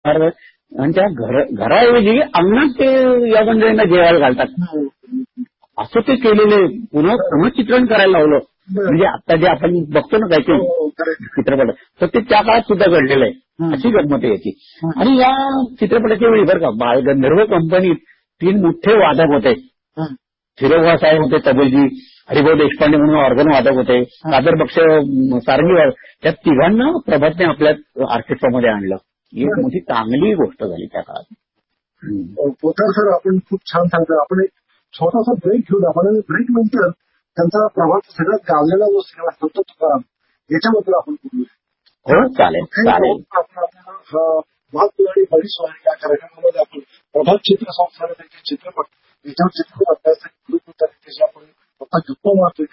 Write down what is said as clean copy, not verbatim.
आणि त्या घराऐवजी अंगणात ते या मंडळींना जेवायला घालतात. असं ते केलेले पुन्हा चित्रण करायला लावलं. म्हणजे आता जे आपण बघतो ना काही चित्रपट तर ते त्या काळात सुद्धा घडलेलं आहे. अशी गंमत आहे याची. आणि या चित्रपटाच्या वेळी बरं का बाळगंधर्व कंपनीत 3 मोठे वादक होते. फिरोबा साहेब होते तबलजी, हरिभाऊ देशपांडे म्हणून ऑर्गन वादक होते, कादर बक्ष सारंगी वादक. त्या तिघांना प्रभातने आपल्या ऑर्केस्ट्रामध्ये आणलं. एक मोठी चांगली गोष्ट झाली त्या काळात. पोतदार सर, आपण खूप छान सांगता. आपण एक छोटासा ब्रेक घेऊन आपण ब्रेक नंतर त्यांचा प्रभात सगळ्यात गाजलेला जो सिनेमा असतो तो तुकाराम, याच्याबद्दल आपण बोलूया. हो, चालेल चालेल. आपण आणि बडी सोहळी या कार्यक्रमामध्ये आपण प्रभात चित्रसंस्थाने त्यांचे चित्रपट याच्यावर चित्रपट आपण गप्पा मारतोय.